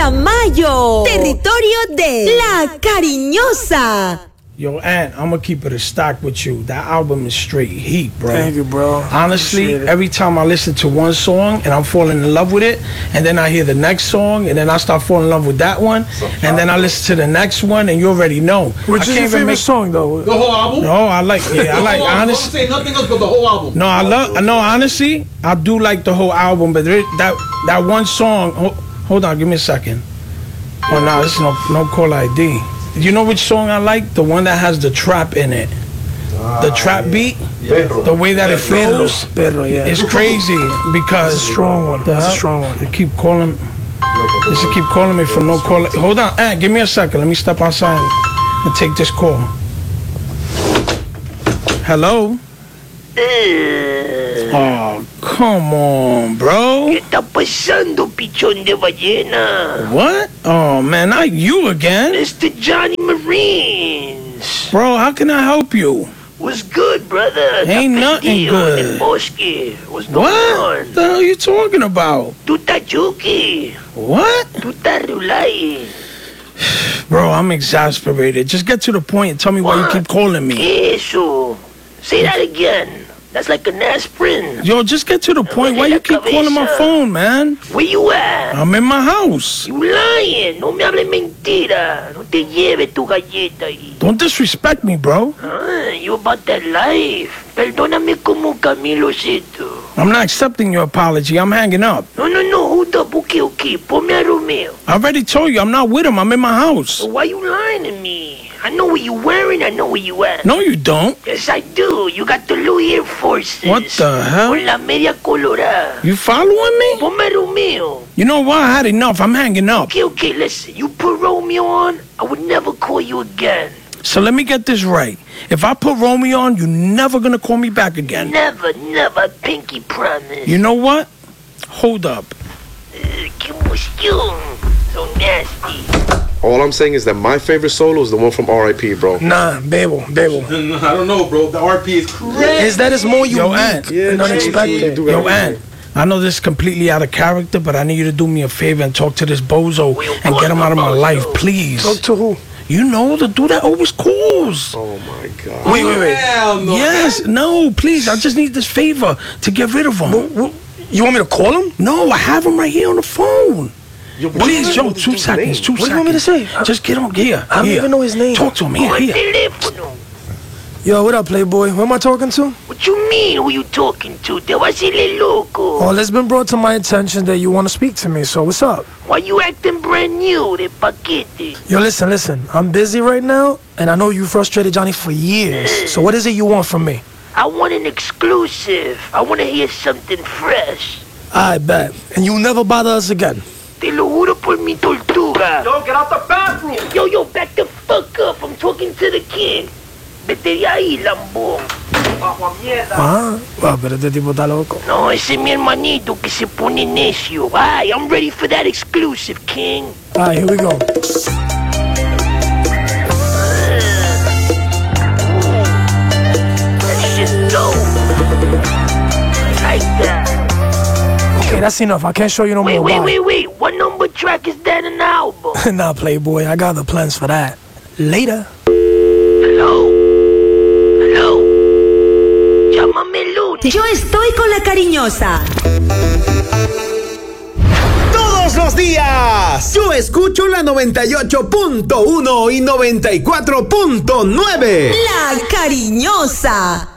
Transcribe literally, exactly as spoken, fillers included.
Tamayo, territorio de La Cariñosa. Yo, Ant, I'm gonna keep it a stock with you. That album is straight heat, bro. Thank you, bro. Honestly, every time I listen to one song and I'm falling in love with it, and then I hear the next song, and then I start falling in love with that one, and then I listen to the next one, and you already know. Which is your favorite make... song, though? The whole album? No, I like, yeah, I like, honestly. Don't say nothing else but the whole album. No, I love, no, honestly, I do like the whole album, but there, that that one song, hold, hold on, give me a second. Oh, no, this is no, no call I D. You know which song I like? The one that has the trap in it. Ah, the trap yeah. beat, yeah. the way that it flows, Perro, yeah. it's crazy because it's a strong one. That's a strong one. They keep calling, they should keep calling me for no call. Hold on, eh, give me a second. Let me step outside and take this call. Hello. Oh, come on, bro. ¿Qué está pasando, pichón de ballena? What? Oh, man, not you again. Mister Johnny Marines. Bro, how can I help you? What's good, brother? Ain't nothing good. What's going what? on? What the hell are you talking about? Tú estás chuki. What? Tú estás rulay. Bro, I'm exasperated. Just get to the point and tell me what? why you keep calling me. Eso. Say that again. That's like an aspirin. Yo, just get to the point. Why you keep calling my phone, man? Where you at? I'm in my house. You lying. No me hables mentira. No te lleves tu galleta ahí. Don't disrespect me, bro. Ah, you about that life. Perdóname como Camilo Seto. I'm not accepting your apology. I'm hanging up. No, no, no. Hold up. Okay, okay. Ponme a Romeo. I already told you I'm not with him. I'm in my house. So why you lying to me? I know what you're wearing. I know where you at. No, you don't. Yes, I do. You got the Louis Air Forces. What the hell? Con la media colorada. You following me? Ponme Romeo. You know what? I had enough. I'm hanging up. Okay, okay, listen. You put Romeo on, I would never call you again. So let me get this right. If I put Romeo on, you're never gonna call me back again. Never, never. Pinky promise. You know what? Hold up. Uh, qué emoción. So nasty. All I'm saying is that my favorite solo is the one from R I P, bro. Nah, Bebo, Bebo. I don't know, bro. The R P is crazy. Is that is more unique Yo, Ant. Yeah, and unexpected. Yo, Ant. I know this is completely out of character, but I need you to do me a favor and talk to this bozo and get him out of my life, please. Talk to who? You know, the dude that always calls. Oh, my God. Wait, wait, wait. Hell no. Yes, no, please. I just need this favor to get rid of him. What, what, you want me to call him? No, I have him right here on the phone. Yo, Please, yo, two seconds, two seconds. What do you want me to say? Just get on here. I don't here. even know his name. Talk to him here, here. Yo, what up, Playboy? Who am I talking to? What you mean, who you talking to? Te vas a ir loco. Well, it's been brought to my attention that you want to speak to me, so what's up? Why you acting brand new, de paquete? Yo, listen, listen. I'm busy right now, and I know you frustrated Johnny for years. So what is it you want from me? I want an exclusive. I want to hear something fresh. I bet. And you'll never bother us again. Te lo juro por mi tortuga. Yo, get out the bathroom. Yo, yo, back the fuck up. I'm talking to the king. Vete de ahí, lambón. Ah, well, pero este tipo está loco. No, ese es mi hermanito que se pone necio. Ay, I'm ready for that exclusive, king. All right, here we go. That shit's dope. I like that. Okay, that's enough. I can't show you no wait, more. Wait, body. wait, wait, wait. What number track is that in the album? Nah, Playboy, I got the plans for that. Later. Hello? Hello? Llámame lunes. Yo estoy con La Cariñosa. Todos los días. Yo escucho la noventa y ocho punto uno y noventa y cuatro punto nueve. La Cariñosa.